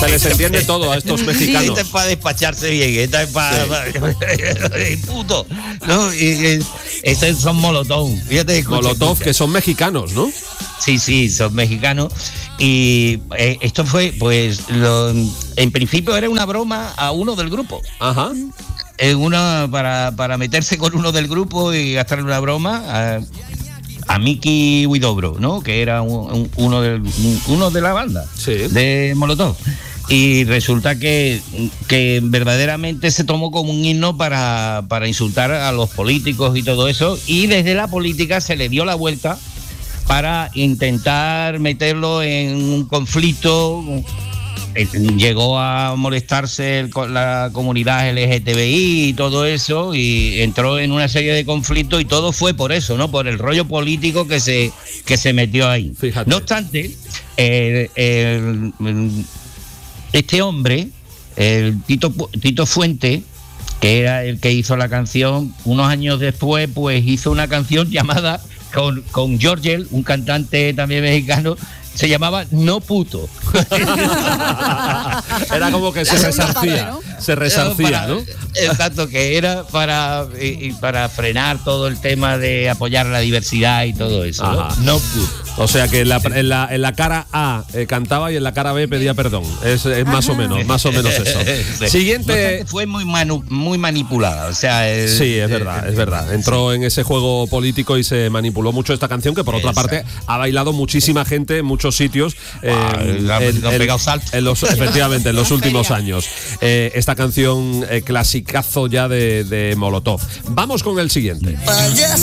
Se les entiende todo a estos mexicanos. Esta es para despacharse bien, esta es para... puto, ¿no? Estos son Molotov. Fíjate, Molotov, que son mexicanos, ¿no? Sí, son mexicanos. Y esto fue, pues, en principio era una broma a uno del grupo. Ajá. Para meterse con uno del grupo y gastarle una broma a Miki Huidobro, ¿no? Que era uno de la banda, sí, de Molotov. Y resulta que verdaderamente se tomó como un himno para insultar a los políticos y todo eso, y desde la política se le dio la vuelta para intentar meterlo en un conflicto. Llegó a molestarse con la comunidad LGTBI y todo eso, y entró en una serie de conflictos, y todo fue por eso, ¿no? Por el rollo político que se metió ahí. Fíjate. No obstante, este hombre, el Tito Fuente, que era el que hizo la canción, unos años después, pues hizo una canción llamada con Georgel, un cantante también mexicano. Se llamaba No Puto. Era como que se resarcía, ¿no? Exacto, que era para frenar todo el tema de apoyar la diversidad y todo eso, ¿no? No Puto. O sea que en la cara A cantaba y en la cara B pedía perdón. Es más o menos eso. Sí. Siguiente. Fue muy manipulada, o sea. Sí, es verdad. Entró en ese juego político y se manipuló mucho esta canción, que por otra parte ha bailado muchísima gente en muchos sitios. Efectivamente, en los últimos años. Esta canción clasicazo ya de Molotov. Vamos con el siguiente.